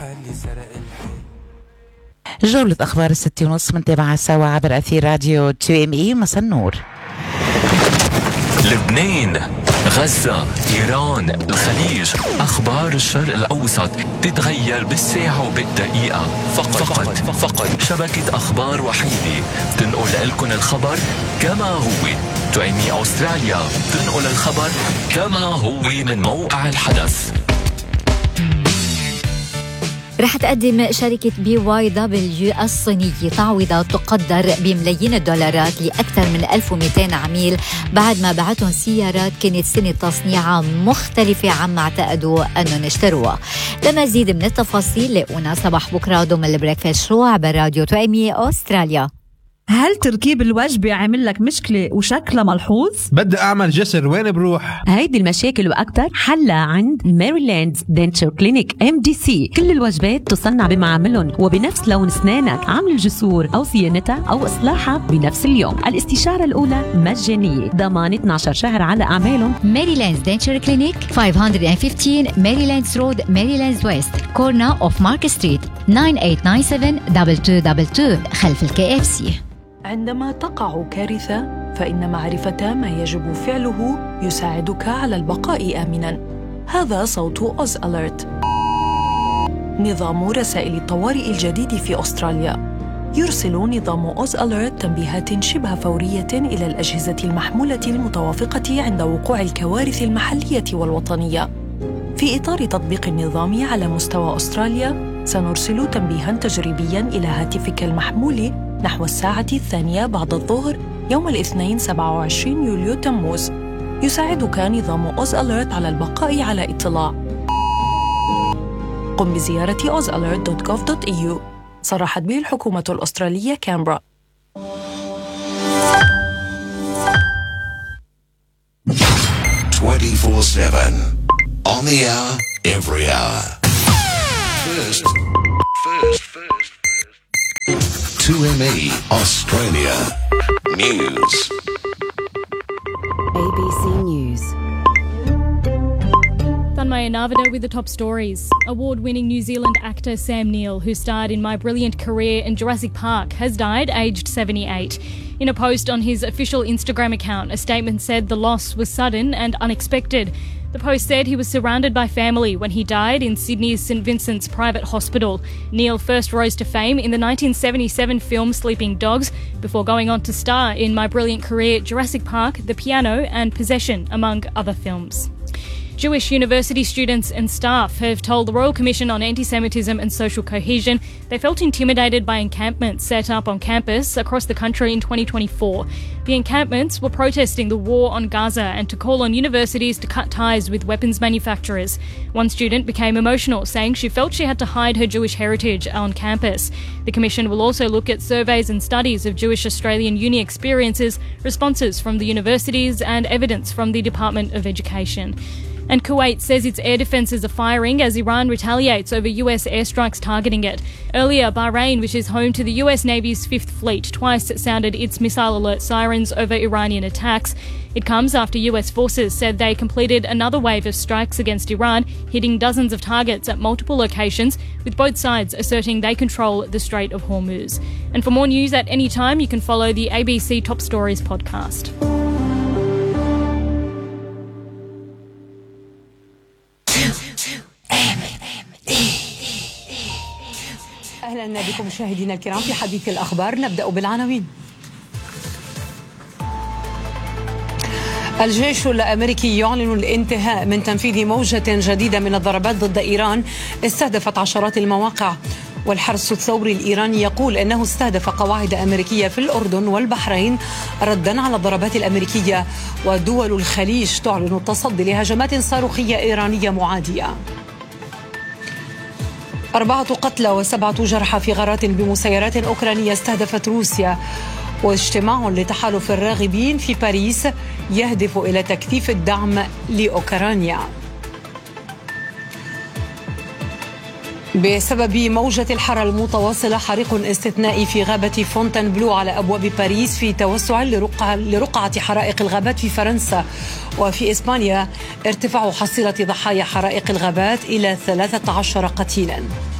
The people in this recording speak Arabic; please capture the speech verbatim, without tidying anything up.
محلي سرق الحي. جولة أخبار الستة ونص منتابعة سوا عبر أثير راديو تو ام اي. مساء النور. لبنان، غزة، إيران، الخليج، أخبار الشرق الأوسط تتغير بالساعة وبالدقيقة. فقط فقط, فقط شبكة أخبار وحيدة تنقل لكم الخبر كما هو. تو ام اي أستراليا تنقل الخبر كما هو من موقع الحدث. رح تقدم شركة بي واي دبليو الصينية تعويضات تقدر بملايين الدولارات لأكثر من ألف ومئتين عميل بعد ما بعتهم سيارات كانت سنة تصنيعها مختلفة عما اعتقدوا أنهم اشتروها. لمزيد من التفاصيل لاقونا صباح بكرة ضمن البريكفاست شو عبر راديو تو ام اي أستراليا. هل تركيب الوجبة عامل لك مشكلة وشكلها ملحوظ؟ بدي أعمل جسر، وين بروح؟ هيدي المشاكل وأكتر حلها عند ميريلاند دنتشر كلينيك ام دي سي. كل الوجبات تصنع بمعاملهم وبنفس لون أسنانك. عمل الجسور أو صيانتها أو إصلاحها بنفس اليوم. الاستشارة الأولى مجانية، ضمان اثني عشر شهر على أعمالهم. ميريلاند دنتشر كلينيك خمسمية وخمستاشر ميريلاند رود، ميريلاند ويست، كورنا أوف مارك ستريت، تسعة ثمانية تسعة سبعة اثنين اثنين اثنين اثنين خلف الكي اف سي. عندما تقع كارثة فإن معرفة ما يجب فعله يساعدك على البقاء آمناً. هذا صوت أوز أليرت، نظام رسائل الطوارئ الجديد في أستراليا. يرسل نظام أوز أليرت تنبيهات شبه فورية إلى الأجهزة المحمولة المتوافقة عند وقوع الكوارث المحلية والوطنية. في إطار تطبيق النظام على مستوى أستراليا، سنرسل تنبيهاً تجريبياً إلى هاتفك المحمول نحو الساعة الثانية بعد الظهر يوم الاثنين سبعة وعشرين يوليو تموز. يساعدك نظام أوز أليرت على البقاء على اطلاع. قم بزيارة أوز أليرت دوت جوف دوت إي يو. صرحت به الحكومة الأسترالية كامبرا. twenty-four seven on the hour, every hour. First, first, first. two M E Australia News. A B C News. Thanmaya Navida with the top stories. Award-winning New Zealand actor Sam Neill, who starred in My Brilliant Career in Jurassic Park, has died aged seventy-eight. In a post on his official Instagram account, a statement said the loss was sudden and unexpected. The post said he was surrounded by family when he died in Sydney's St Vincent's private hospital. Neill first rose to fame in the nineteen seventy-seven film Sleeping Dogs, before going on to star in My Brilliant Career, Jurassic Park, The Piano and Possession, among other films. Jewish university students and staff have told the Royal Commission on Anti-Semitism and Social Cohesion they felt intimidated by encampments set up on campus across the country in twenty twenty-four. The encampments were protesting the war on Gaza and to call on universities to cut ties with weapons manufacturers. One student became emotional, saying she felt she had to hide her Jewish heritage on campus. The Commission will also look at surveys and studies of Jewish Australian uni experiences, responses from the universities and evidence from the Department of Education. And Kuwait says its air defences are firing as Iran retaliates over U S airstrikes targeting it. Earlier, Bahrain, which is home to the U S Navy's Fifth Fleet, twice sounded its missile alert sirens over Iranian attacks. It comes after U S forces said they completed another wave of strikes against Iran, hitting dozens of targets at multiple locations, with both sides asserting they control the Strait of Hormuz. And for more news at any time, you can follow the A B C Top Stories podcast. أهلا بكم مشاهدينا الكرام في حديث الأخبار. نبدأ بالعناوين. الجيش الأمريكي يعلن الانتهاء من تنفيذ موجة جديدة من الضربات ضد إيران استهدفت عشرات المواقع. والحرس الثوري الإيراني يقول أنه استهدف قواعد أمريكية في الأردن والبحرين ردا على الضربات الأمريكية. ودول الخليج تعلن التصدي لهجمات صاروخية إيرانية معادية. أربعة قتلى وسبعة جرحى في غارات بمسيرات أوكرانية استهدفت روسيا. واجتماع لتحالف الراغبين في باريس يهدف إلى تكثيف الدعم لأوكرانيا. بسبب موجة الحر المتواصلة، حريق استثنائي في غابة فونتنبلو على أبواب باريس في توسع لرقعة, لرقعة حرائق الغابات في فرنسا. وفي إسبانيا ارتفاع حصيلة ضحايا حرائق الغابات إلى ثلاثة عشر قتيلا.